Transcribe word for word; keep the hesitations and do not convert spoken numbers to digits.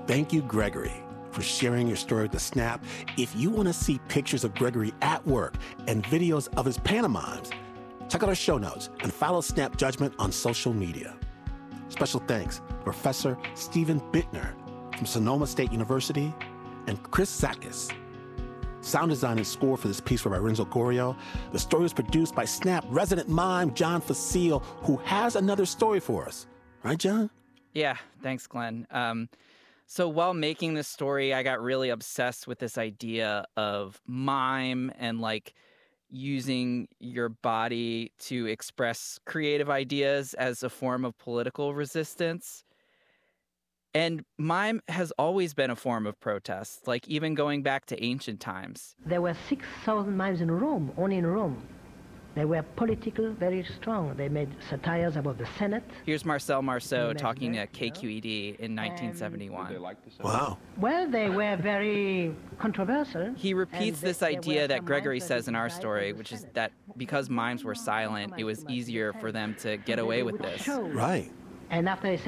Thank you, Gregory, for sharing your story with the Snap. If you want to see pictures of Gregory at work and videos of his pantomimes, check out our show notes and follow Snap Judgment on social media. Special thanks to Professor Stephen Bittner from Sonoma State University and Chris Zakis. Sound design and score for this piece were by Renzo Gorio. The story was produced by Snap resident mime John Facile, who has another story for us. Right, John? Yeah, thanks, Glenn. Um, so while making this story, I got really obsessed with this idea of mime and like using your body to express creative ideas as a form of political resistance. And mime has always been a form of protest, like even going back to ancient times. There were six thousand mimes in Rome, only in Rome. They were political, very strong. They made satires about the Senate. Here's Marcel Marceau talking to K Q E D in nineteen seventy-one. Wow. Well, they were very controversial. He repeats they, this idea that Gregory says in our story, which is that because mimes were silent, it was easier for them to get away with this. Right. And after they